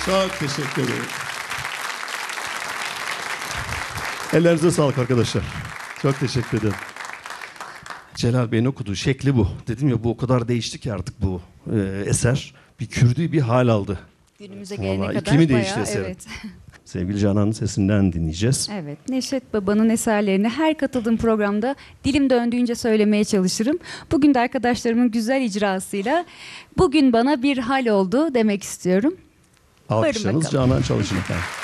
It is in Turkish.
Çok teşekkür ederim. Ellerinize sağlık arkadaşlar. Çok teşekkür ederim. Celal Bey'in okuduğu şekli bu. Dedim ya, bu o kadar değişti ki artık bu eser. Bir Kürdi bir hal aldı. Günümüze gelene Vallahi kadar iklimi değişti bayağı, eserin. evet. Sevgili Canan'ın sesinden dinleyeceğiz. Evet, Neşet Baba'nın eserlerini her katıldığım programda dilim döndüğünce söylemeye çalışırım. Bugün de arkadaşlarımın güzel icrasıyla bugün bana bir hal oldu demek istiyorum. Alkışlarınız bakalım. Canan Çalışın efendim.